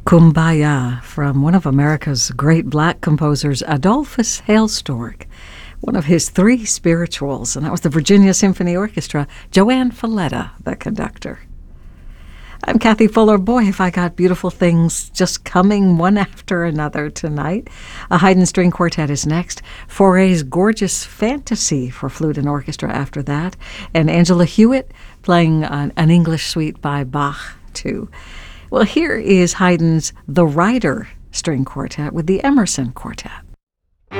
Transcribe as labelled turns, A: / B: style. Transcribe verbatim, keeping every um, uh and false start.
A: Kumbaya from one of America's great black composers, Adolphus Hailstork, one of his three spirituals, and that was the Virginia Symphony Orchestra, Joanne Falletta, the conductor. I'm Kathy Fuller. Boy, have I got beautiful things just coming one after another tonight. A Haydn String Quartet is next. Fauré's Gorgeous Fantasy for flute and orchestra after that. And Angela Hewitt playing an, an English suite by Bach, too. Well, here is Haydn's The Rider String Quartet with the Emerson Quartet.